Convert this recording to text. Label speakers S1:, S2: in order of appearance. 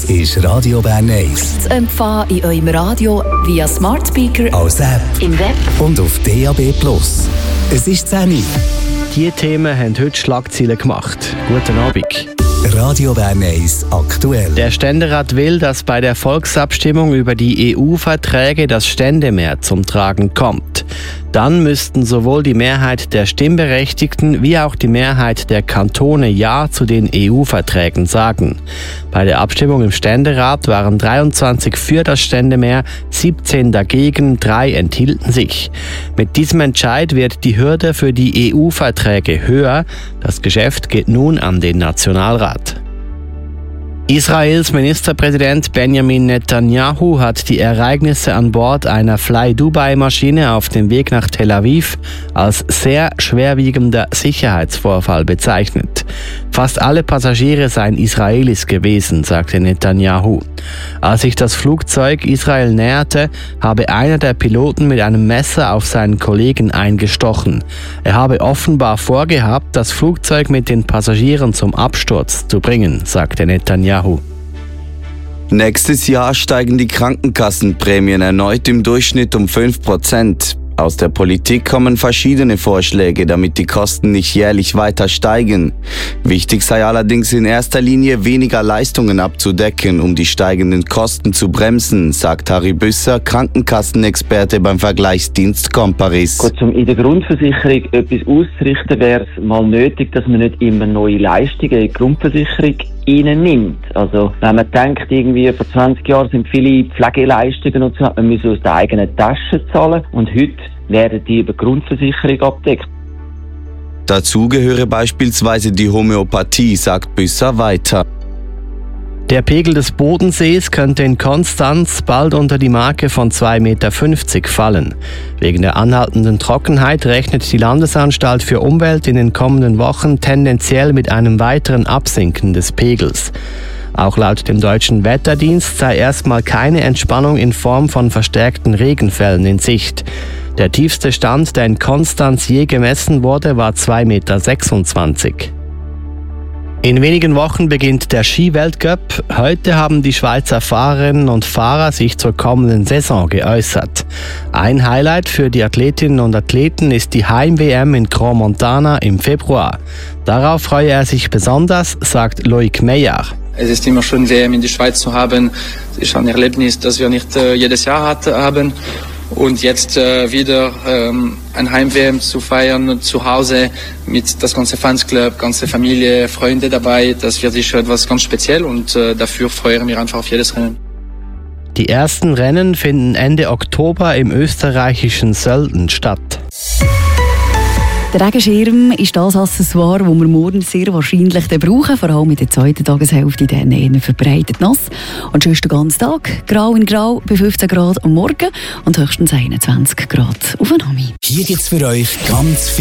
S1: ist Radio Bern 1.
S2: Zu empfangen in eurem Radio via Smart Speaker,
S1: als App
S2: im Web
S1: und auf DAB+. Es ist 10 Uhr.
S3: Diese Themen haben heute Schlagzeilen gemacht. Guten Abend.
S1: Radio Bern 1 aktuell.
S3: Der Ständerat will, dass bei der Volksabstimmung über die EU-Verträge das Ständemehr zum Tragen kommt. Dann müssten sowohl die Mehrheit der Stimmberechtigten wie auch die Mehrheit der Kantone Ja zu den EU-Verträgen sagen. Bei der Abstimmung im Ständerat waren 23 für das Ständemehr, 17 dagegen, 3 enthielten sich. Mit diesem Entscheid wird die Hürde für die EU-Verträge höher. Das Geschäft geht nun an den Nationalrat. Israels Ministerpräsident Benjamin Netanyahu hat die Ereignisse an Bord einer Fly-Dubai-Maschine auf dem Weg nach Tel Aviv als sehr schwerwiegender Sicherheitsvorfall bezeichnet. Fast alle Passagiere seien Israelis gewesen, sagte Netanyahu. Als sich das Flugzeug Israel näherte, habe einer der Piloten mit einem Messer auf seinen Kollegen eingestochen. Er habe offenbar vorgehabt, das Flugzeug mit den Passagieren zum Absturz zu bringen, sagte Netanyahu.
S4: Nächstes Jahr steigen die Krankenkassenprämien erneut im Durchschnitt um 5%. Aus der Politik kommen verschiedene Vorschläge, damit die Kosten nicht jährlich weiter steigen. Wichtig sei allerdings in erster Linie weniger Leistungen abzudecken, um die steigenden Kosten zu bremsen, sagt Harry Büsser, Krankenkassenexperte beim Vergleichsdienst Comparis.
S5: Gut, um in der Grundversicherung etwas auszurichten, wäre es mal nötig, dass man nicht immer neue Leistungen in die Grundversicherung nimmt. Also wenn man denkt, irgendwie vor 20 Jahren sind viele Pflegeleistungen und so, man muss aus der eigenen Tasche zahlen und heute werden die über die Grundversicherung abgedeckt.
S4: Dazu gehöre beispielsweise die Homöopathie, sagt Büsser weiter.
S3: Der Pegel des Bodensees könnte in Konstanz bald unter die Marke von 2,50 Meter fallen. Wegen der anhaltenden Trockenheit rechnet die Landesanstalt für Umwelt in den kommenden Wochen tendenziell mit einem weiteren Absinken des Pegels. Auch laut dem Deutschen Wetterdienst sei erstmal keine Entspannung in Form von verstärkten Regenfällen in Sicht. Der tiefste Stand, der in Konstanz je gemessen wurde, war 2,26 Meter. In wenigen Wochen beginnt der Ski-Weltcup. Heute haben die Schweizer Fahrerinnen und Fahrer sich zur kommenden Saison geäußert. Ein Highlight für die Athletinnen und Athleten ist die Heim-WM in Grand Montana im Februar. Darauf freue er sich besonders, sagt Loic Meyer.
S6: Es ist immer schön, WM in die Schweiz zu haben. Es ist ein Erlebnis, das wir nicht jedes Jahr haben. Und jetzt wieder ein Heim-WM zu feiern zu Hause mit das ganze Fansclub, ganze Familie, Freunde dabei. Das wird sicher etwas ganz speziell und dafür freuen wir einfach auf jedes Rennen.
S3: Die ersten Rennen finden Ende Oktober im österreichischen Sölden statt.
S2: Der Regenschirm ist das Accessoire, das wir morgen sehr wahrscheinlich brauchen, vor allem in der zweiten Tageshälfte, dann eher verbreitet nass. Und sonst den ganzen Tag grau in grau bei 15 Grad am Morgen und höchstens 21 Grad auf den Nachmittag.
S1: Hier gibt's für euch ganz viel